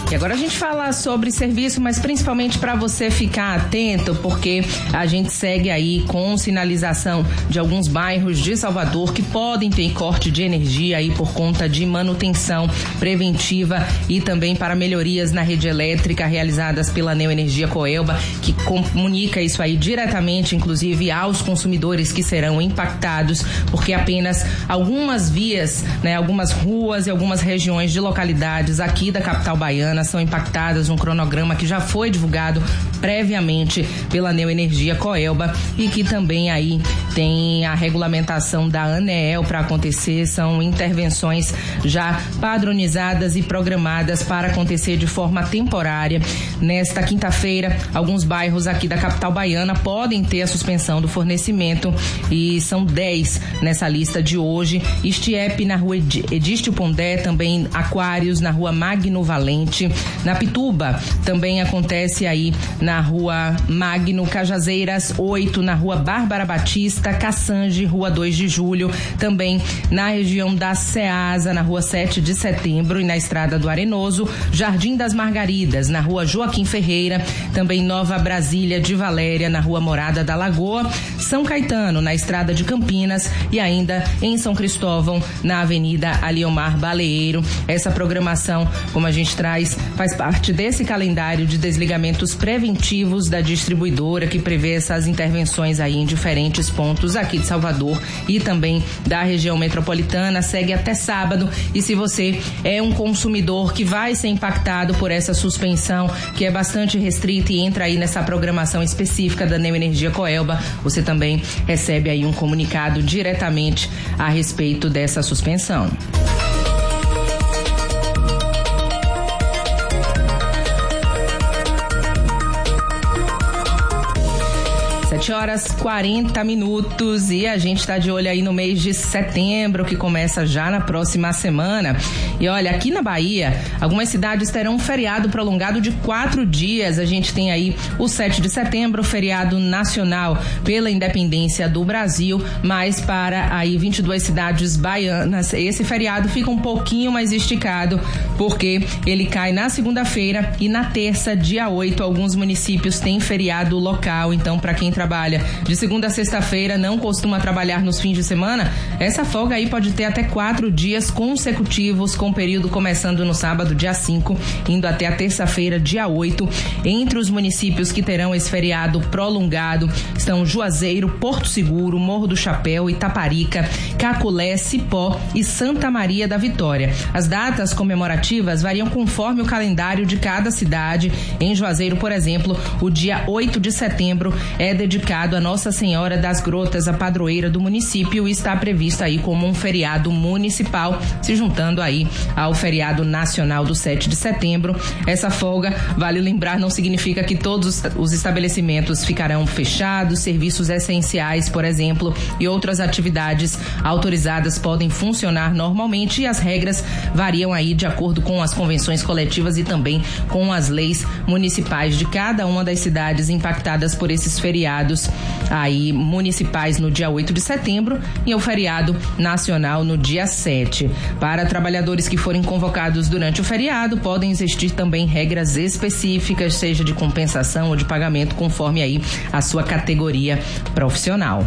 E agora a gente fala sobre serviço, mas principalmente para você ficar atento, porque a gente segue aí com sinalização de alguns bairros de Salvador que podem ter corte de energia aí por conta de manutenção preventiva e também para melhorias na rede elétrica realizadas pela Neoenergia Coelba, que comunica isso aí diretamente, inclusive, aos consumidores que serão impactados, porque apenas algumas vias, algumas ruas e algumas regiões de localidades aqui da capital baiana são impactadas, um cronograma que já foi divulgado previamente pela Neoenergia Coelba e que também aí tem a regulamentação da ANEEL para acontecer. São intervenções já padronizadas e programadas para acontecer de forma temporária. Nesta quinta-feira, alguns bairros aqui da capital baiana podem ter a suspensão do fornecimento e são 10 nessa lista de hoje. Estiep na rua Edístio Pondé, também Aquários na rua Magno Valente. Na Pituba também acontece aí na rua Magno, Cajazeiras 8 na rua Bárbara Batista, Cassange, rua 2 de Julho, também na região da Ceasa, na rua 7 de Setembro e na estrada do Arenoso, Jardim das Margaridas, na rua Joaquim Ferreira, também Nova Brasília de Valéria, na rua Morada da Lagoa, São Caetano, na estrada de Campinas e ainda em São Cristóvão, na avenida Aliomar Baleeiro. Essa programação, como a gente traz, faz parte desse calendário de desligamentos preventivos da distribuidora que prevê essas intervenções aí em diferentes pontos aqui de Salvador e também da região metropolitana. Segue até sábado e se você é um consumidor que vai ser impactado por essa suspensão, que é bastante restrita e entra aí nessa programação específica da Neoenergia Coelba, você também recebe aí um comunicado diretamente a respeito dessa suspensão. 7h40 e a gente está de olho aí no mês de setembro, que começa já na próxima semana. E olha, aqui na Bahia, algumas cidades terão um feriado prolongado de 4 dias. A gente tem aí o 7 de setembro, feriado nacional pela independência do Brasil, mas para aí 22 cidades baianas, esse feriado fica um pouquinho mais esticado, porque ele cai na segunda-feira e na terça, dia 8, alguns municípios têm feriado local. Então, para quem trabalha de segunda a sexta-feira, não costuma trabalhar nos fins de semana, essa folga aí pode ter até 4 dias consecutivos, com o período começando no sábado, dia 5, indo até a terça-feira, dia 8. Entre os municípios que terão esse feriado prolongado estão Juazeiro, Porto Seguro, Morro do Chapéu, Itaparica, Caculé, Cipó e Santa Maria da Vitória. As datas comemorativas variam conforme o calendário de cada cidade. Em Juazeiro, por exemplo, o dia 8 de setembro é dedicado a Nossa Senhora das Grotas, a padroeira do município, e está previsto aí como um feriado municipal, se juntando aí ao feriado nacional do 7 de setembro. Essa folga, vale lembrar, não significa que todos os estabelecimentos ficarão fechados. Serviços essenciais, por exemplo, e outras atividades autorizadas podem funcionar normalmente, e as regras variam aí de acordo com as convenções coletivas e também com as leis municipais de cada uma das cidades impactadas por esses feriados aí municipais no dia 8 de setembro e o feriado nacional no dia 7. Para trabalhadores que forem convocados durante o feriado, podem existir também regras específicas, seja de compensação ou de pagamento, conforme aí a sua categoria profissional.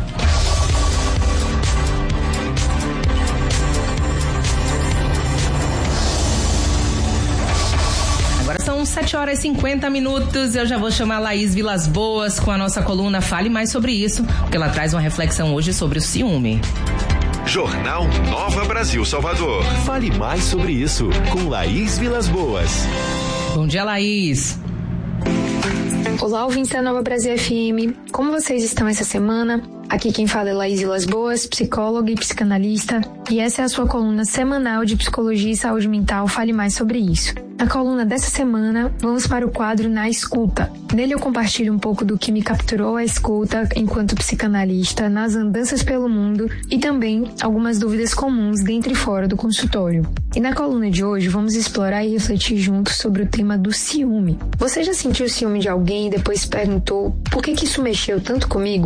São 7h50. Eu já vou chamar a Laís Vilas Boas com a nossa coluna Fale Mais Sobre Isso, porque ela traz uma reflexão hoje sobre o ciúme. Jornal Nova Brasil Salvador. Fale mais sobre isso com Laís Vilas Boas. Bom dia, Laís. Olá, ouvintes da Nova Brasil FM. Como vocês estão essa semana? Aqui quem fala é Laís Vilas Boas, psicóloga e psicanalista, e essa é a sua coluna semanal de Psicologia e Saúde Mental. Fale Mais Sobre Isso. Na coluna dessa semana, vamos para o quadro Na Escuta. Nele eu compartilho um pouco do que me capturou a escuta enquanto psicanalista nas andanças pelo mundo e também algumas dúvidas comuns dentro e fora do consultório. E na coluna de hoje vamos explorar e refletir juntos sobre o tema do ciúme. Você já sentiu ciúme de alguém e depois se perguntou por que isso mexeu tanto comigo?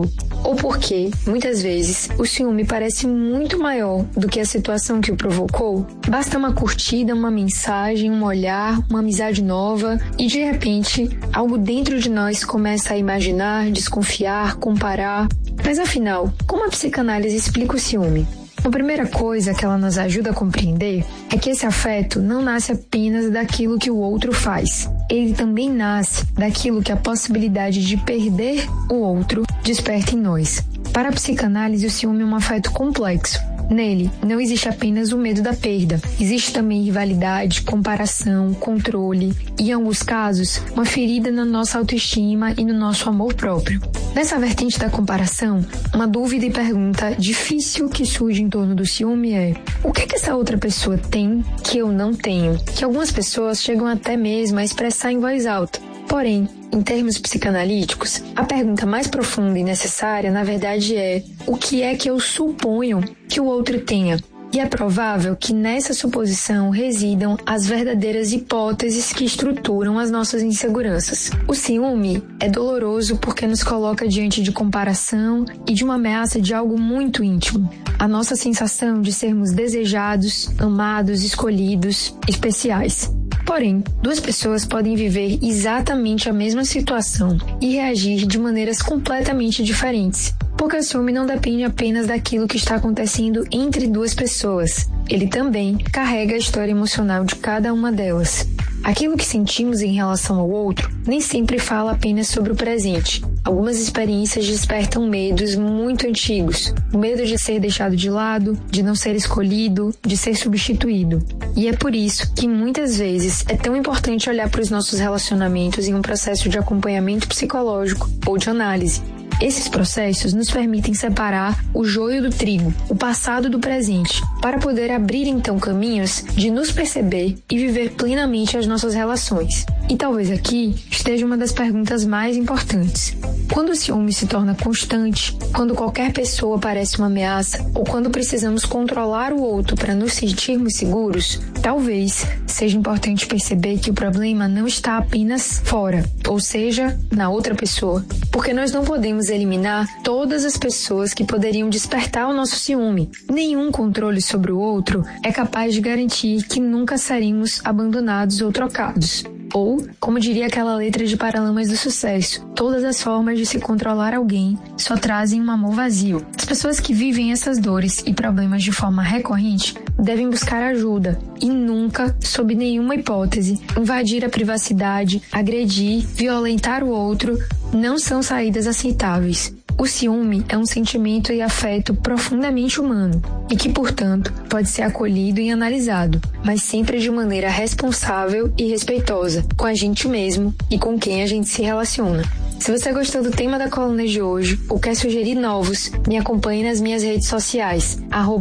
ou porque, muitas vezes, o ciúme parece muito maior do que a situação que o provocou? Basta uma curtida, uma mensagem, um olhar, uma amizade nova e, de repente, algo dentro de nós começa a imaginar, desconfiar, comparar. Mas, afinal, como a psicanálise explica o ciúme? A primeira coisa que ela nos ajuda a compreender é que esse afeto não nasce apenas daquilo que o outro faz. Ele também nasce daquilo que a possibilidade de perder o outro desperta em nós. Para a psicanálise, o ciúme é um afeto complexo. Nele, não existe apenas o medo da perda. Existe também rivalidade, comparação, controle e, em alguns casos, uma ferida na nossa autoestima e no nosso amor próprio. Nessa vertente da comparação, uma dúvida e pergunta difícil que surge em torno do ciúme é: o que essa outra pessoa tem que eu não tenho? Que algumas pessoas chegam até mesmo a expressar em voz alta. Porém, em termos psicanalíticos, a pergunta mais profunda e necessária, na verdade, é: o que é que eu suponho que o outro tenha? E é provável que nessa suposição residam as verdadeiras hipóteses que estruturam as nossas inseguranças. O ciúme é doloroso porque nos coloca diante de comparação e de uma ameaça de algo muito íntimo. A nossa sensação de sermos desejados, amados, escolhidos, especiais. Porém, duas pessoas podem viver exatamente a mesma situação e reagir de maneiras completamente diferentes. Porque o ciúme não depende apenas daquilo que está acontecendo entre duas pessoas. Ele também carrega a história emocional de cada uma delas. Aquilo que sentimos em relação ao outro nem sempre fala apenas sobre o presente. Algumas experiências despertam medos muito antigos. O medo de ser deixado de lado, de não ser escolhido, de ser substituído. E é por isso que muitas vezes é tão importante olhar para os nossos relacionamentos em um processo de acompanhamento psicológico ou de análise. Esses processos nos permitem separar o joio do trigo, o passado do presente, para poder abrir então caminhos de nos perceber e viver plenamente as nossas relações. E talvez aqui esteja uma das perguntas mais importantes. Quando o ciúme se torna constante, quando qualquer pessoa parece uma ameaça, ou quando precisamos controlar o outro para nos sentirmos seguros, talvez seja importante perceber que o problema não está apenas fora, ou seja, na outra pessoa, porque nós não podemos eliminar todas as pessoas que poderiam despertar o nosso ciúme. Nenhum controle sobre o outro é capaz de garantir que nunca seremos abandonados ou trocados. Ou, como diria aquela letra de Paralamas do Sucesso, todas as formas de se controlar alguém só trazem um amor vazio. As pessoas que vivem essas dores e problemas de forma recorrente devem buscar ajuda e nunca, sob nenhuma hipótese, invadir a privacidade, agredir, violentar o outro não são saídas aceitáveis. O ciúme é um sentimento e afeto profundamente humano e que, portanto, pode ser acolhido e analisado, mas sempre de maneira responsável e respeitosa, com a gente mesmo e com quem a gente se relaciona. Se você gostou do tema da coluna de hoje ou quer sugerir novos, me acompanhe nas minhas redes sociais,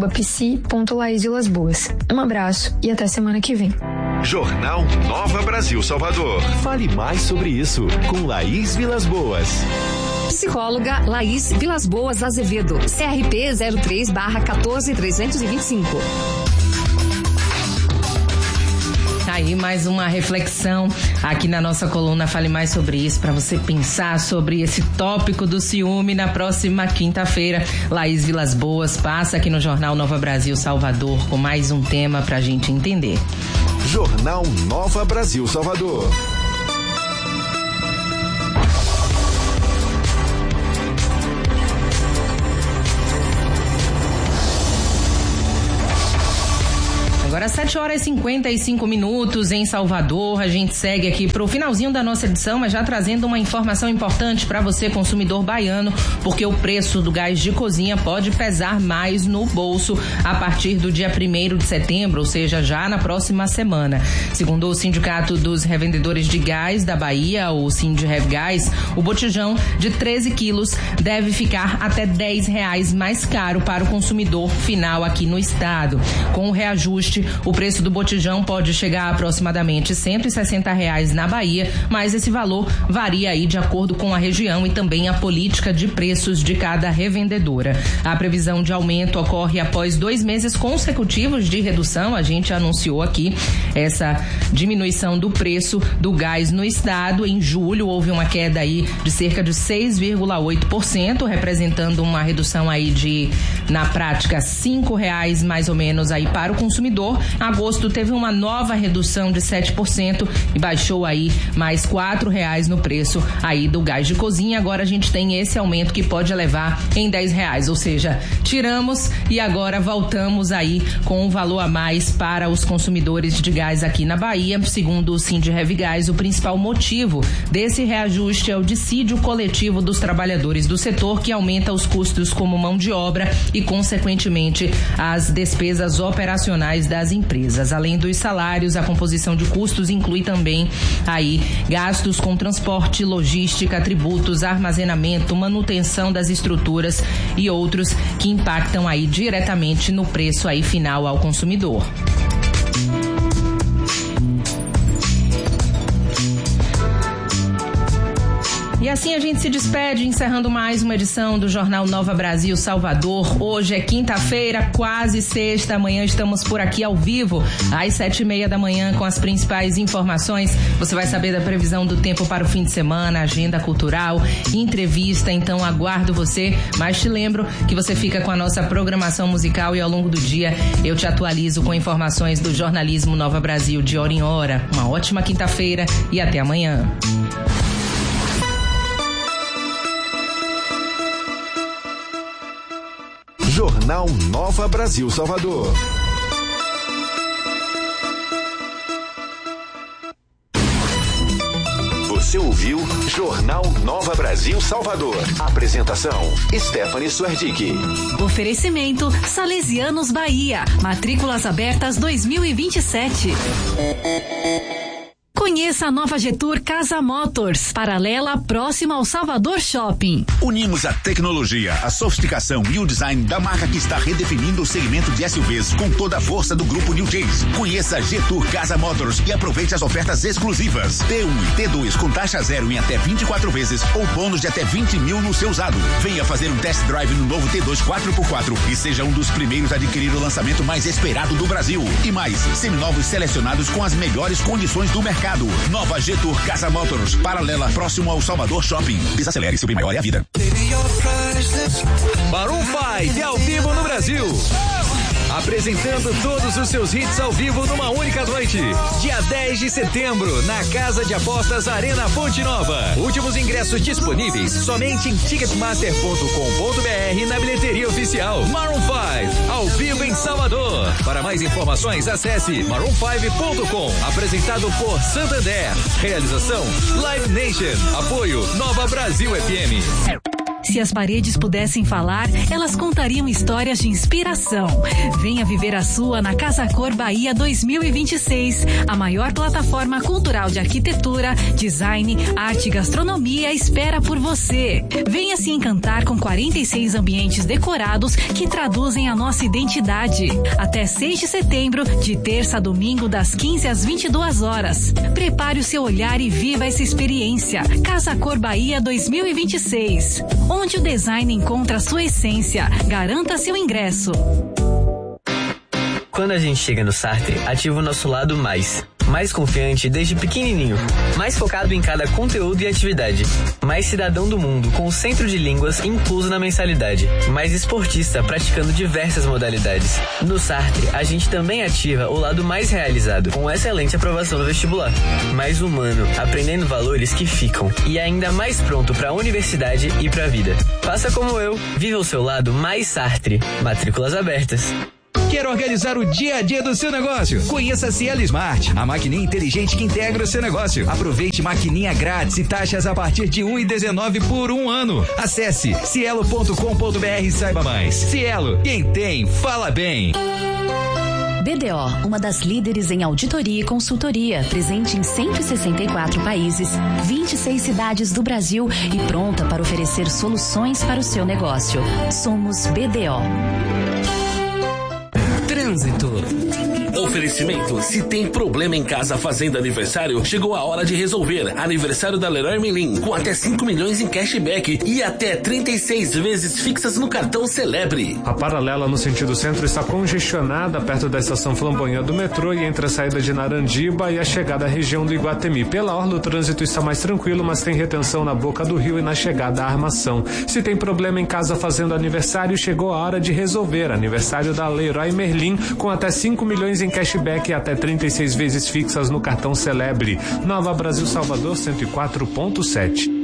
@psi.laisvilasboas. Um abraço e até semana que vem. Jornal Nova Brasil Salvador. Fale mais sobre isso com Laís Vilas Boas. Psicóloga Laís Vilas Boas Azevedo, CRP 03/14325. Aí mais uma reflexão aqui na nossa coluna Fale Mais Sobre Isso, para você pensar sobre esse tópico do ciúme na próxima quinta-feira. Laís Vilas Boas passa aqui no Jornal Nova Brasil Salvador com mais um tema pra gente entender. Jornal Nova Brasil Salvador. Agora 7h55 em Salvador. A gente segue aqui pro finalzinho da nossa edição, mas já trazendo uma informação importante para você, consumidor baiano, porque o preço do gás de cozinha pode pesar mais no bolso a partir do dia 1º de setembro, ou seja, já na próxima semana. Segundo o Sindicato dos Revendedores de Gás da Bahia, o Sindirevgás, o botijão de 13 quilos deve ficar até R$10 mais caro para o consumidor final aqui no estado. Com o reajuste, o preço do botijão pode chegar a aproximadamente R$160 na Bahia, mas esse valor varia aí de acordo com a região e também a política de preços de cada revendedora. A previsão de aumento ocorre após 2 meses consecutivos de redução. A gente anunciou aqui essa diminuição do preço do gás no estado. Em julho houve uma queda aí de cerca de 6,8%, representando uma redução aí de, na prática, R$5 mais ou menos aí para o consumidor. Agosto teve uma nova redução de 7% e baixou aí mais R$4 no preço aí do gás de cozinha. Agora a gente tem esse aumento que pode levar em R$10, ou seja, tiramos e agora voltamos aí com um valor a mais para os consumidores de gás aqui na Bahia. Segundo o Sindirrevgás, o principal motivo desse reajuste é o dissídio coletivo dos trabalhadores do setor, que aumenta os custos como mão de obra e, consequentemente, as despesas operacionais das empresas. Além dos salários, a composição de custos inclui também aí gastos com transporte, logística, tributos, armazenamento, manutenção das estruturas e outros que impactam aí diretamente no preço aí final ao consumidor. E assim a gente se despede, encerrando mais uma edição do Jornal Nova Brasil Salvador. Hoje é quinta-feira, quase sexta. Amanhã estamos por aqui ao vivo, às 7:30 da manhã, com as principais informações. Você vai saber da previsão do tempo para o fim de semana, agenda cultural, entrevista. Então aguardo você, mas te lembro que você fica com a nossa programação musical e ao longo do dia eu te atualizo com informações do jornalismo Nova Brasil de hora em hora. Uma ótima quinta-feira e até amanhã. Jornal Nova Brasil Salvador. Você ouviu Jornal Nova Brasil Salvador. Apresentação: Stephanie Suerdick. Oferecimento: Salesianos Bahia. Matrículas abertas 2027. Conheça a nova Getur Casa Motors, paralela próxima ao Salvador Shopping. Unimos a tecnologia, a sofisticação e o design da marca que está redefinindo o segmento de SUVs com toda a força do grupo New Chase. Conheça a Getur Casa Motors e aproveite as ofertas exclusivas. T1 e T2 com taxa zero em até 24 vezes ou bônus de até 20 mil no seu usado. Venha fazer um test drive no novo T2 4x4 e seja um dos primeiros a adquirir o lançamento mais esperado do Brasil. E mais, seminovos selecionados com as melhores condições do mercado. Nova Getur Casa Motors, paralela próximo ao Salvador Shopping. Desacelere, seu bem maior é a vida. Maroon 5 ao vivo no Brasil. Apresentando todos os seus hits ao vivo numa única noite. Dia 10 de setembro, na Casa de Apostas Arena Fonte Nova. Últimos ingressos disponíveis somente em ticketmaster.com.br e na bilheteria oficial. Maroon 5, ao vivo em Salvador. Para mais informações, acesse maroon5.com. Apresentado por Santander. Realização Live Nation. Apoio Nova Brasil FM. Se as paredes pudessem falar, elas contariam histórias de inspiração. Venha viver a sua na Casa Cor Bahia 2026, a maior plataforma cultural de arquitetura, design, arte e gastronomia espera por você. Venha se encantar com 46 ambientes decorados que traduzem a nossa identidade. Até 6 de setembro, de terça a domingo, das 15 às 22 horas. Prepare o seu olhar e viva essa experiência. Casa Cor Bahia 2026. Onde o design encontra sua essência. Garanta seu ingresso. Quando a gente chega no Sartre, ativa o nosso lado mais confiante desde pequenininho, mais focado em cada conteúdo e atividade, mais cidadão do mundo com o centro de línguas incluso na mensalidade, mais esportista praticando diversas modalidades. No Sartre, a gente também ativa o lado mais realizado, com excelente aprovação no vestibular, mais humano, aprendendo valores que ficam e ainda mais pronto para a universidade e para a vida. Faça como eu, viva o seu lado mais Sartre. Matrículas abertas. Quer organizar o dia a dia do seu negócio? Conheça a Cielo Smart, a maquininha inteligente que integra o seu negócio. Aproveite maquininha grátis e taxas a partir de R$1,19 por um ano. Acesse cielo.com.br e saiba mais. Cielo, quem tem, fala bem. BDO, uma das líderes em auditoria e consultoria, presente em 164 países, 26 cidades do Brasil e pronta para oferecer soluções para o seu negócio. Somos BDO. Trânsito. Oferecimento: se tem problema em casa fazendo aniversário, chegou a hora de resolver. Aniversário da Leroy Merlin, com até 5 milhões em cashback e até 36 vezes fixas no cartão Celebre. A paralela no sentido centro está congestionada perto da estação Flamboyant do metrô e entre a saída de Narandiba e a chegada à região do Iguatemi. Pela orla, o trânsito está mais tranquilo, mas tem retenção na Boca do Rio e na chegada à Armação. Se tem problema em casa fazendo aniversário, chegou a hora de resolver. Aniversário da Leroy Merlin, com até 5 milhões em cashback e até 36 vezes fixas no cartão Celebre. Nova Brasil Salvador 104.7.